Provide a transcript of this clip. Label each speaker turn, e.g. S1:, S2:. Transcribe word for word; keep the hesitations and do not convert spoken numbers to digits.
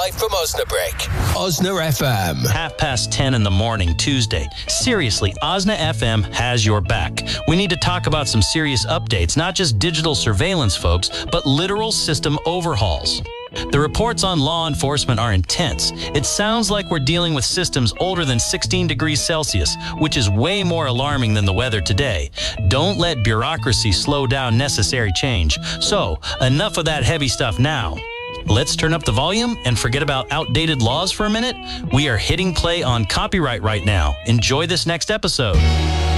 S1: live from Osnabrück. Osna F M.
S2: Half past ten in the morning, Tuesday. Seriously, Osna F M has your back. We need to talk about some serious updates, not just digital surveillance, folks, but literal system overhauls. The reports on law enforcement are intense. It sounds like we're dealing with systems older than sixteen degrees Celsius, which is way more alarming than the weather today. Don't let bureaucracy slow down necessary change. So, enough of that heavy stuff now. Let's turn up the volume and forget about outdated laws for a minute. We are hitting play on copyright right now. Enjoy this next episode.